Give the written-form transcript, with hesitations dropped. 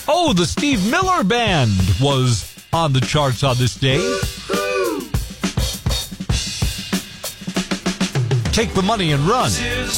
Oh, the Steve Miller Band was on the charts on this day. Take the money and run.